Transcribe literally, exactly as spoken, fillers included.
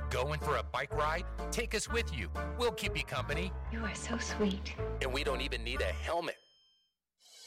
Going for a bike ride? Take us with you. We'll keep you company. You are so sweet. And we don't even need a helmet.